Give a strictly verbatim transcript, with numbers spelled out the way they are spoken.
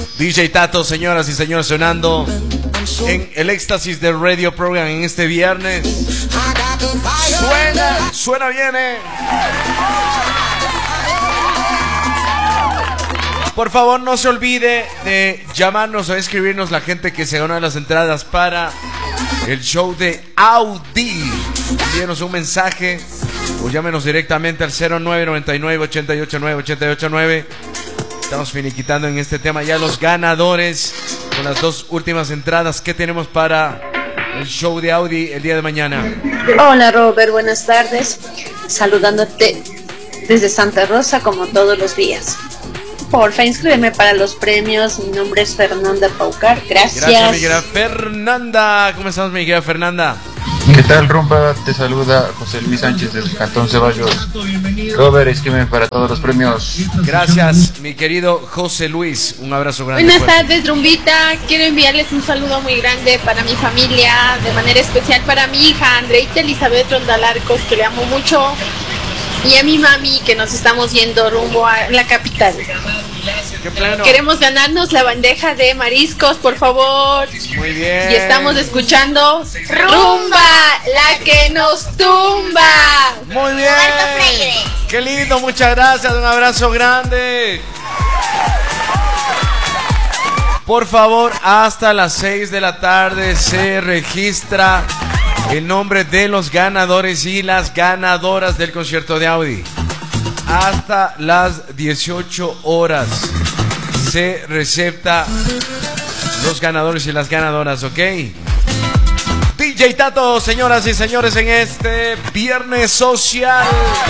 D J Tato, señoras y señores, sonando en el éxtasis del radio program en este viernes. Suena, suena bien, eh. Por favor, no se olvide de llamarnos o escribirnos la gente que se gana las entradas para el show de Audi. Envíenos un mensaje o llámenos directamente al cero nueve nueve nueve, ocho ocho nueve, ocho ocho nueve. Estamos finiquitando en este tema ya los ganadores con las dos últimas entradas que tenemos para el show de Audi el día de mañana. Hola Robert, buenas tardes. Saludándote desde Santa Rosa como todos los días. Porfa, inscríbeme para los premios. Mi nombre es Fernanda Paucar. Gracias. Gracias, mi querida Fernanda. ¿Cómo estamos, mi querida Fernanda? ¿Qué tal, Rumba? Te saluda José Luis Sánchez del Cantón Ceballos. Robert, escríbeme para todos los premios. Gracias, mi querido José Luis. Un abrazo grande. Buenas tardes, Rumbita. Quiero enviarles un saludo muy grande para mi familia, de manera especial para mi hija Andreita Elizabeth Rondalarcos, que le amo mucho, y a mi mami, que nos estamos yendo rumbo a la capital. ¿Qué plano? Queremos ganarnos la bandeja de mariscos, por favor. Muy bien. Y estamos escuchando Rumba, la que nos tumba. Muy bien. Qué lindo, muchas gracias. Un abrazo grande. Por favor, hasta las seis de la tarde se registra el nombre de los ganadores y las ganadoras del concierto de Audi. Hasta las dieciocho horas se recepta los ganadores y las ganadoras, ¿ok? D J Tato, señoras y señores, en este viernes social.